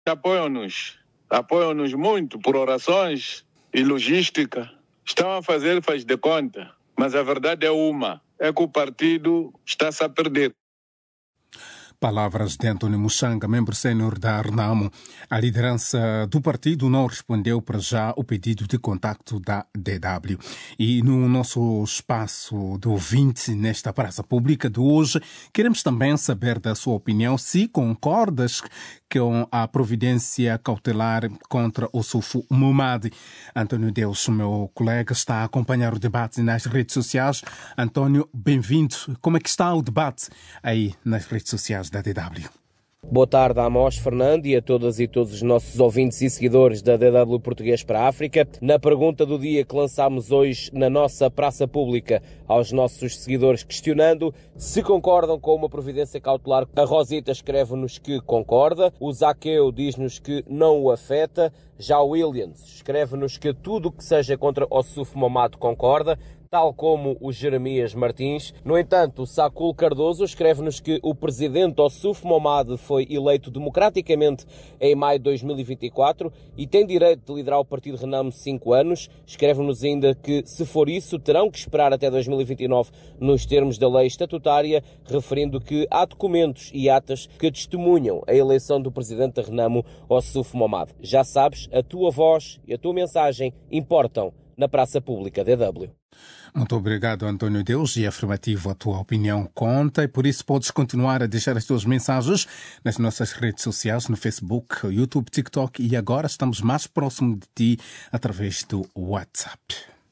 Apoiam-nos muito por orações e logística. Estão a fazer faz de conta, mas a verdade é uma, é que o partido está-se a perder. Palavras de António Muxanga, membro sénior da RENAMO. A liderança do partido não respondeu para já o pedido de contacto da DW. E no nosso espaço de ouvinte, nesta praça pública de hoje, queremos também saber da sua opinião se concordas com a providência cautelar contra o Ossufo Momad. António Deus, meu colega, está a acompanhar o debate nas redes sociais. António, bem-vindo. Como é que está o debate aí nas redes sociais da DW? Boa tarde a Amós, Fernando, e a todas e todos os nossos ouvintes e seguidores da DW Português para a África. Na pergunta do dia que lançámos hoje na nossa praça pública aos nossos seguidores, questionando se concordam com uma providência cautelar, a Rosita escreve-nos que concorda, o Zaqueu diz-nos que não o afeta, já o Williams escreve-nos que tudo o que seja contra Ossufo Momad concorda, tal como o Jeremias Martins. No entanto, o Sacul Cardoso escreve-nos que o presidente Ossufo Momad foi eleito democraticamente em maio de 2024 e tem direito de liderar o partido RENAMO 5 anos. Escreve-nos ainda que, se for isso, terão que esperar até 2029 nos termos da lei estatutária, referindo que há documentos e atas que testemunham a eleição do presidente da RENAMO, Ossufo Momad. Já sabes, a tua voz e a tua mensagem importam na praça pública DW. Muito obrigado, António Deus, e afirmativo, a tua opinião conta, e por isso podes continuar a deixar as tuas mensagens nas nossas redes sociais, no Facebook, YouTube, TikTok, e agora estamos mais próximo de ti através do WhatsApp.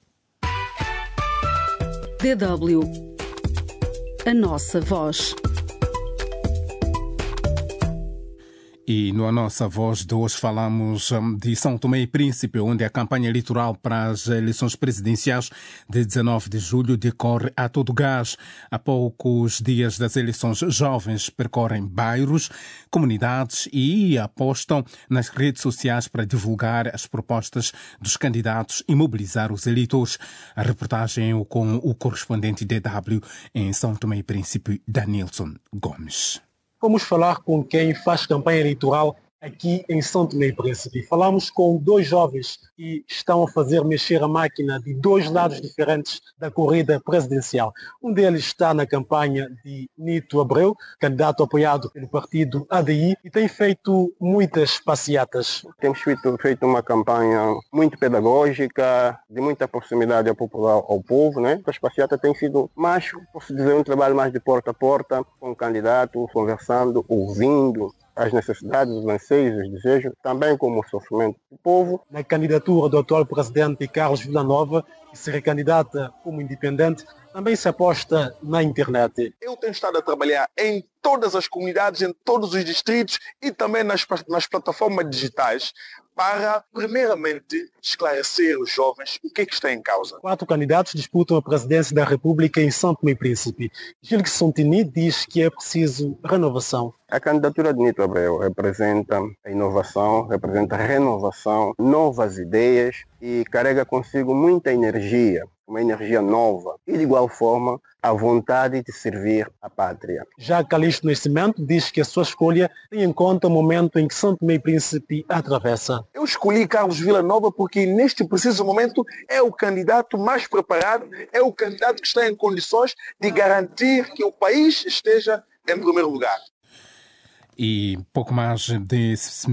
DW, a nossa voz. E na nossa voz de hoje falamos de São Tomé e Príncipe, onde a campanha eleitoral para as eleições presidenciais de 19 de julho decorre a todo gás. Há poucos dias das eleições, jovens percorrem bairros, comunidades e apostam nas redes sociais para divulgar as propostas dos candidatos e mobilizar os eleitores. A reportagem é com o correspondente DW em São Tomé e Príncipe, Danilson Gomes. Vamos falar com quem faz campanha eleitoral aqui em São Tomé e Príncipe. Falamos com dois jovens que estão a fazer mexer a máquina de dois lados diferentes da corrida presidencial. Um deles está na campanha de Nito Abreu, candidato apoiado pelo partido ADI, e tem feito muitas passeatas. Temos feito uma campanha muito pedagógica, de muita proximidade ao povo, né? As passeatas têm sido mais, posso dizer, um trabalho mais de porta a porta, com o candidato, conversando, ouvindo as necessidades, os anseios, os desejos, também como o sofrimento do povo. Na candidatura do atual presidente Carlos Villanova, que se recandidata como independente, também se aposta na internet. Eu tenho estado a trabalhar em todas as comunidades, em todos os distritos e também nas plataformas digitais para, primeiramente, esclarecer os jovens o que está em causa. 4 candidatos disputam a presidência da República em São Tomé e Príncipe. Gilles Sontini diz que é preciso renovação. A candidatura de Nito Abreu representa a inovação, representa a renovação, novas ideias e carrega consigo muita energia, uma energia nova e, de igual forma, a vontade de servir a pátria. Já Calixto Nascimento diz que a sua escolha tem em conta o momento em que São Tomé e Príncipe atravessa. Eu escolhi Carlos Villanova porque, neste preciso momento, é o candidato mais preparado, é o candidato que está em condições de garantir que o país esteja em primeiro lugar. E pouco mais de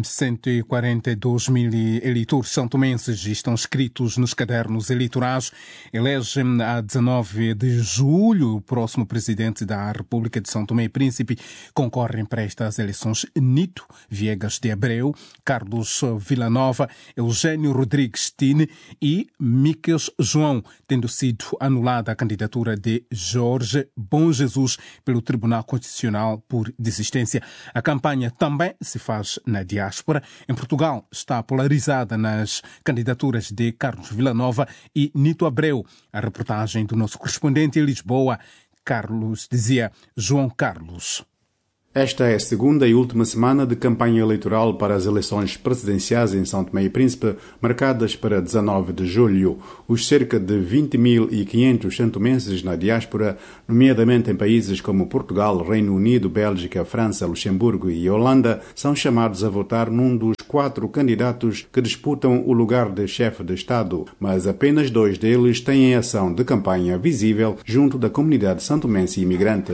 142 mil eleitores santomenses estão inscritos nos cadernos eleitorais. Elegem a 19 de julho o próximo presidente da República de São Tomé e Príncipe. Concorrem para estas eleições Nito Viegas de Abreu, Carlos Villanova, Eugênio Rodrigues Tine e Miquel João, tendo sido anulada a candidatura de Jorge Bom Jesus pelo Tribunal Constitucional por desistência. A campanha também se faz na diáspora. Em Portugal está polarizada nas candidaturas de Carlos Villanova e Nito Abreu. A reportagem do nosso correspondente em Lisboa, João Carlos. Esta é a segunda e última semana de campanha eleitoral para as eleições presidenciais em São Tomé e Príncipe, marcadas para 19 de julho. Os cerca de 20.500 santomenses na diáspora, nomeadamente em países como Portugal, Reino Unido, Bélgica, França, Luxemburgo e Holanda, são chamados a votar num dos 4 candidatos que disputam o lugar de chefe de Estado, mas apenas 2 deles têm ação de campanha visível junto da comunidade santomense e imigrante.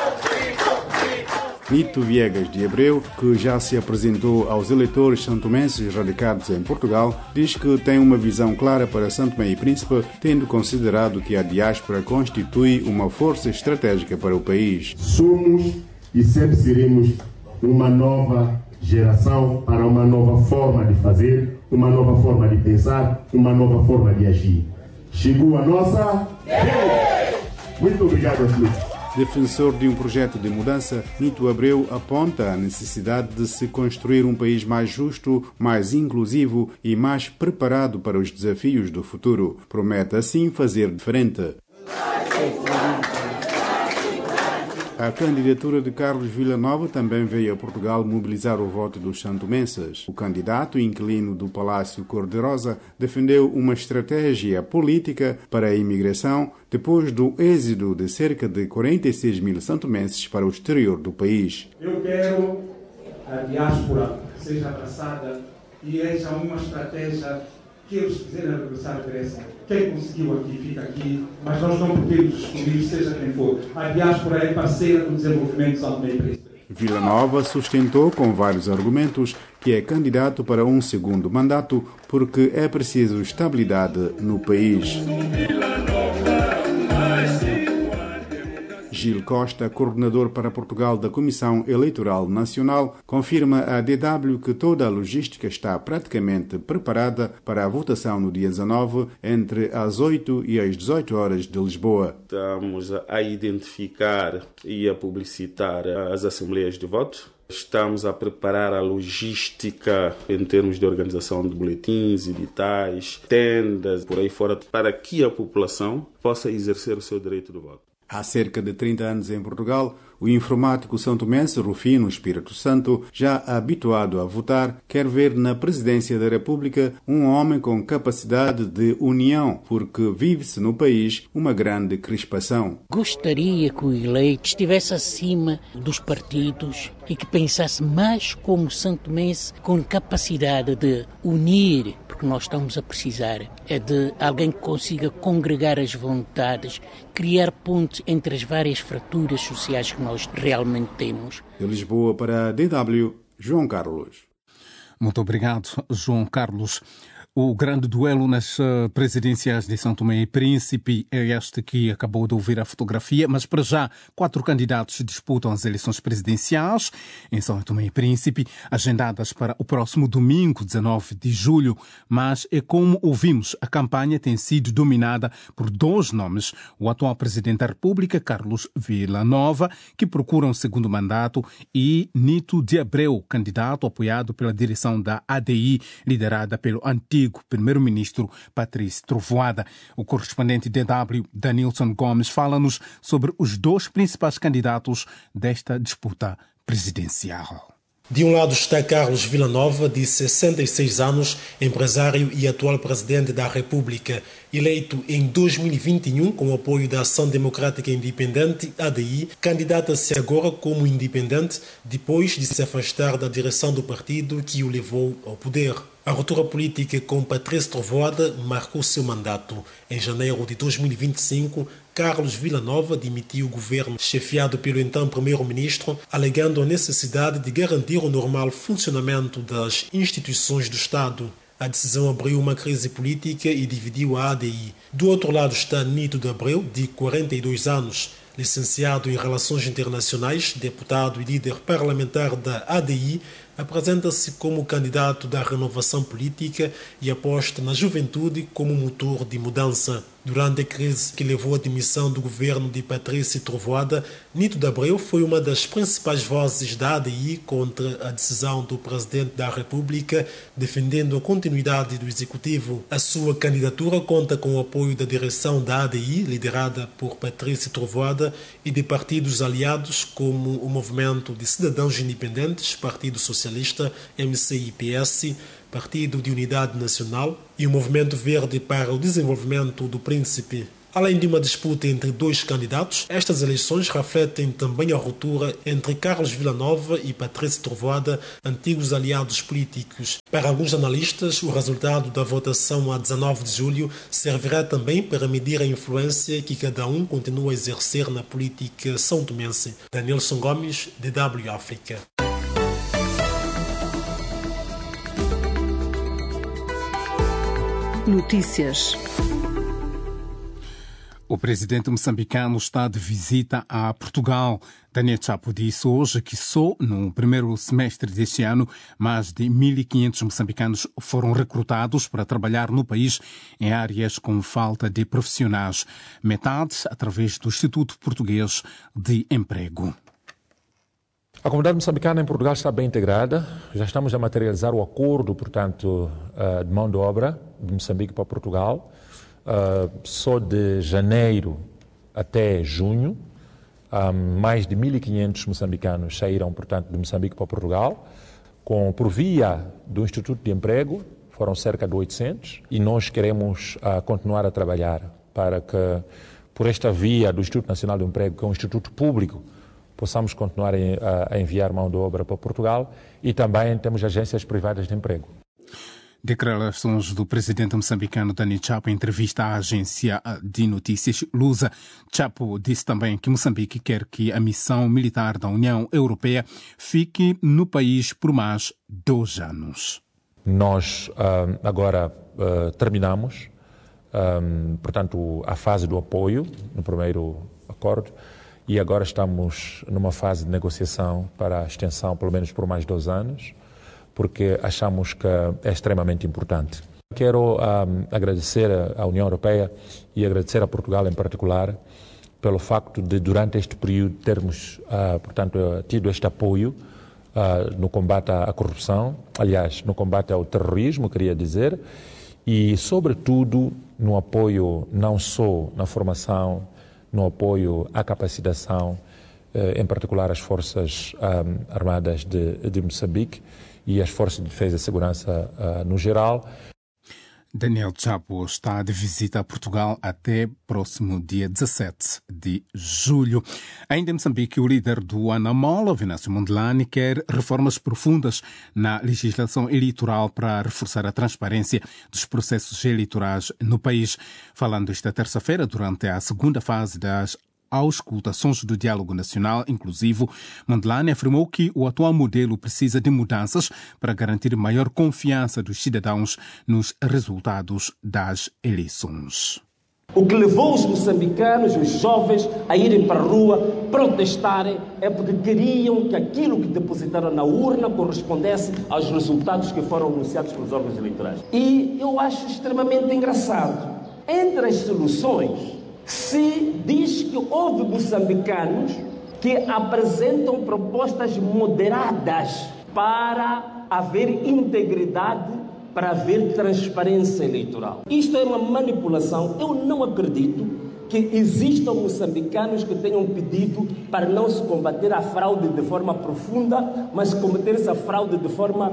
Nito Viegas de Abreu, que já se apresentou aos eleitores santomenses radicados em Portugal, diz que tem uma visão clara para São Tomé e Príncipe, tendo considerado que a diáspora constitui uma força estratégica para o país. Somos e sempre seremos uma nova geração para uma nova forma de fazer, uma nova forma de pensar, uma nova forma de agir. Chegou a nossa... Muito obrigado a todos. Defensor de um projeto de mudança, Nito Abreu aponta a necessidade de se construir um país mais justo, mais inclusivo e mais preparado para os desafios do futuro. Promete assim fazer diferente. A candidatura de Carlos Villanova também veio a Portugal mobilizar o voto dos santomenses. O candidato, inquilino do Palácio Cor-de-Rosa, defendeu uma estratégia política para a imigração depois do êxodo de cerca de 46 mil santomenses para o exterior do país. Eu quero a diáspora seja abraçada e haja uma estratégia que eles quiserem regressar, regressam. Quem conseguiu aqui, fica aqui, mas nós não podemos excluir, seja quem for. A diáspora é parceira do desenvolvimento de São Tomé e Príncipe. Villanova sustentou com vários argumentos que é candidato para um segundo mandato porque é preciso estabilidade no país. Gil Costa, coordenador para Portugal da Comissão Eleitoral Nacional, confirma à DW que toda a logística está praticamente preparada para a votação no dia 19, entre as 8 e as 18 horas de Lisboa. Estamos a identificar e a publicitar as assembleias de voto. Estamos a preparar a logística em termos de organização de boletins, editais, tendas, por aí fora, para que a população possa exercer o seu direito de voto. Há cerca de 30 anos em Portugal, o informático santomense Rufino Espírito Santo, já habituado a votar, quer ver na presidência da República um homem com capacidade de união, porque vive-se no país uma grande crispação. Gostaria que o eleito estivesse acima dos partidos e que pensasse mais como santomense, com capacidade de unir, porque nós estamos a precisar é de alguém que consiga congregar as vontades, criar pontes entre as várias fraturas sociais que nós realmente temos. De Lisboa para a DW, João Carlos. Muito obrigado, João Carlos. O grande duelo nas presidenciais de São Tomé e Príncipe é este que acabou de ouvir a fotografia, mas para já 4 candidatos disputam as eleições presidenciais em São Tomé e Príncipe, agendadas para o próximo domingo, 19 de julho. Mas é como ouvimos, a campanha tem sido dominada por 2 nomes. O atual presidente da República, Carlos Villanova, que procura um segundo mandato, e Nito de Abreu, candidato apoiado pela direção da ADI, liderada pelo antigo primeiro-ministro Patrício Trovoada. O correspondente DW, Danilson Gomes, fala-nos sobre os 2 principais candidatos desta disputa presidencial. De um lado está Carlos Villanova, de 66 anos, empresário e atual presidente da República, eleito em 2021 com o apoio da Ação Democrática Independente, ADI, candidata-se agora como independente depois de se afastar da direção do partido que o levou ao poder. A ruptura política com Patrício Trovoada marcou seu mandato. Em janeiro de 2025, Carlos Villanova demitiu o governo chefiado pelo então primeiro-ministro, alegando a necessidade de garantir o normal funcionamento das instituições do Estado. A decisão abriu uma crise política e dividiu a ADI. Do outro lado está Nito de Abreu, de 42 anos. Licenciado em Relações Internacionais, deputado e líder parlamentar da ADI, apresenta-se como candidato da renovação política e aposta na juventude como motor de mudança. Durante a crise que levou à demissão do governo de Patrício Trovoada, Nito de Abreu foi uma das principais vozes da ADI contra a decisão do Presidente da República, defendendo a continuidade do Executivo. A sua candidatura conta com o apoio da direção da ADI, liderada por Patrício Trovoada, e de partidos aliados como o Movimento de Cidadãos Independentes, Partido Socialista, MCI-PS, Partido de Unidade Nacional e o Movimento Verde para o Desenvolvimento do Príncipe. Além de uma disputa entre dois candidatos, estas eleições refletem também a ruptura entre Carlos Villanova e Patrício Trovoada, antigos aliados políticos. Para alguns analistas, o resultado da votação a 19 de julho servirá também para medir a influência que cada um continua a exercer na política são-tomense. Danielson Gomes, DW África. Notícias. O presidente moçambicano está de visita a Portugal. Daniel Chapo disse hoje que só no primeiro semestre deste ano, mais de 1.500 moçambicanos foram recrutados para trabalhar no país em áreas com falta de profissionais, metade através do Instituto Português de Emprego. A comunidade moçambicana em Portugal está bem integrada. Já estamos a materializar o acordo, portanto, de mão de obra de Moçambique para Portugal. Só de janeiro até junho, mais de 1.500 moçambicanos saíram, portanto, de Moçambique para Portugal. Por via do Instituto de Emprego, foram cerca de 800. E nós queremos continuar a trabalhar para que, por esta via do Instituto Nacional do Emprego, que é um instituto público, possamos continuar a enviar mão de obra para Portugal, e também temos agências privadas de emprego. Declarações do presidente moçambicano Daniel Chapo em entrevista à agência de notícias Lusa. Chapo disse também que Moçambique quer que a missão militar da União Europeia fique no país por mais 2 anos. Nós agora terminamos, portanto, a fase do apoio no primeiro acordo, e agora estamos numa fase de negociação para a extensão, pelo menos por mais 2 anos, porque achamos que é extremamente importante. Quero agradecer à União Europeia e agradecer a Portugal em particular pelo facto de, durante este período, termos, portanto, tido este apoio no combate à corrupção, aliás, no combate ao terrorismo, queria dizer, e, sobretudo, no apoio não só na formação, no apoio à capacitação, em particular às Forças Armadas de Moçambique e às Forças de Defesa e Segurança no geral. Daniel Chapo está de visita a Portugal até próximo dia 17 de julho. Ainda em Moçambique, o líder do Anamola, Venâncio Mondlane, quer reformas profundas na legislação eleitoral para reforçar a transparência dos processos eleitorais no país. Falando esta terça-feira, durante a segunda fase das auscultações do Diálogo Nacional Inclusivo, Mondlane afirmou que o atual modelo precisa de mudanças para garantir maior confiança dos cidadãos nos resultados das eleições. O que levou os moçambicanos, os jovens, a irem para a rua protestarem é porque queriam que aquilo que depositaram na urna correspondesse aos resultados que foram anunciados pelos órgãos eleitorais. E eu acho extremamente engraçado. Entre as soluções, se diz que houve moçambicanos que apresentam propostas moderadas para haver integridade, para haver transparência eleitoral. Isto é uma manipulação. Eu não acredito que existam moçambicanos que tenham pedido para não se combater a fraude de forma profunda, mas combater essa fraude de forma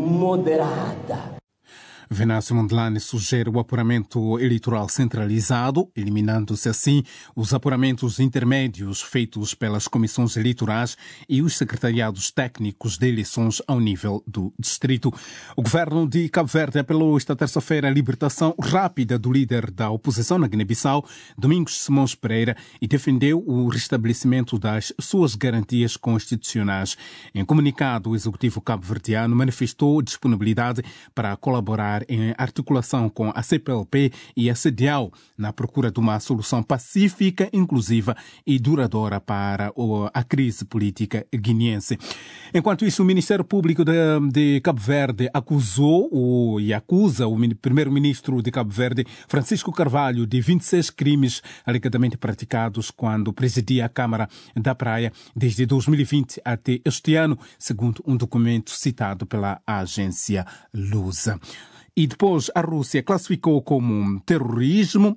moderada. Venâncio Mondlane sugere o apuramento eleitoral centralizado, eliminando-se assim os apuramentos intermédios feitos pelas comissões eleitorais e os secretariados técnicos de eleições ao nível do distrito. O governo de Cabo Verde apelou esta terça-feira à libertação rápida do líder da oposição na Guiné-Bissau, Domingos Simões Pereira, e defendeu o restabelecimento das suas garantias constitucionais. Em comunicado, o executivo cabo-verdiano manifestou disponibilidade para colaborar trabalhar em articulação com a CPLP e a CEDEAO na procura de uma solução pacífica, inclusiva e duradoura para a crise política guineense. Enquanto isso, o Ministério Público de Cabo Verde acusou e acusa o primeiro-ministro de Cabo Verde, Francisco Carvalho, de 26 crimes alegadamente praticados quando presidia a Câmara da Praia desde 2020 até este ano, segundo um documento citado pela agência Lusa. E depois a Rússia classificou como terrorismo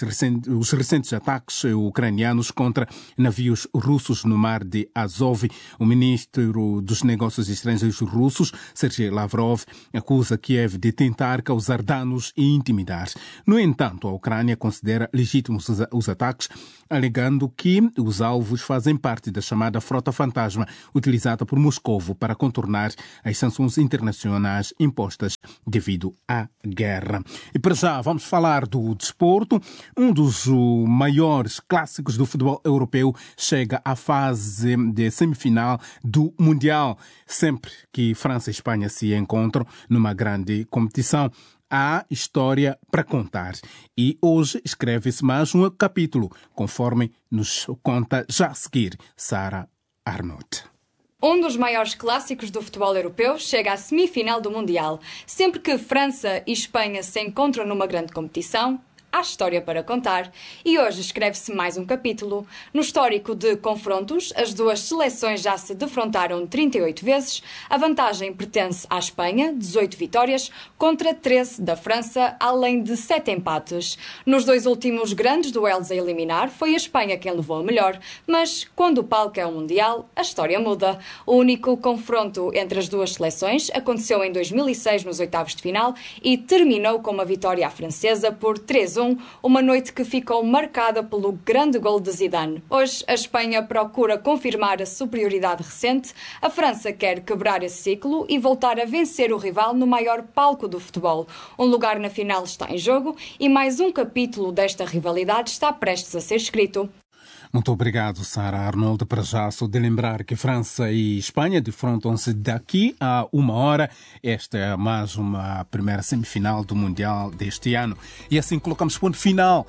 os recentes ataques ucranianos contra navios russos no mar de Azov. O ministro dos Negócios Estrangeiros russos, Sergei Lavrov, acusa Kiev de tentar causar danos e intimidar. No entanto, a Ucrânia considera legítimos os ataques, alegando que os alvos fazem parte da chamada frota fantasma utilizada por Moscovo para contornar as sanções internacionais impostas devido à guerra. E para já vamos falar do desporto. Um dos maiores clássicos do futebol europeu chega à fase de semifinal do Mundial. Sempre que França e Espanha se encontram numa grande competição, há história para contar. E hoje escreve-se mais um capítulo, conforme nos conta já a seguir Sara Arnott. Um dos maiores clássicos do futebol europeu chega à semifinal do Mundial. Sempre que França e Espanha se encontram numa grande competição, há história para contar. E hoje escreve-se mais um capítulo. No histórico de confrontos, as duas seleções já se defrontaram 38 vezes. A vantagem pertence à Espanha, 18 vitórias, contra 13 da França, além de 7 empates. Nos dois últimos grandes duelos a eliminar, foi a Espanha quem levou a melhor. Mas, quando o palco é o Mundial, a história muda. O único confronto entre as duas seleções aconteceu em 2006, nos oitavos de final, e terminou com uma vitória à francesa por 3-1. Uma noite que ficou marcada pelo grande gol de Zidane. Hoje, a Espanha procura confirmar a superioridade recente. A França quer quebrar esse ciclo e voltar a vencer o rival no maior palco do futebol. Um lugar na final está em jogo e mais um capítulo desta rivalidade está prestes a ser escrito. Muito obrigado, Sara Arnold. Para já, só de lembrar que França e Espanha defrontam-se daqui a 1 hora. Esta é mais uma primeira semifinal do Mundial deste ano. E assim colocamos ponto final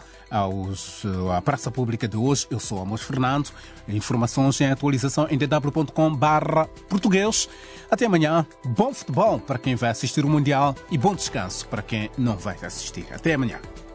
à Praça Pública de hoje. Eu sou Amos Fernando. Informações em atualização em dw.com/português. Até amanhã. Bom futebol para quem vai assistir o Mundial e bom descanso para quem não vai assistir. Até amanhã.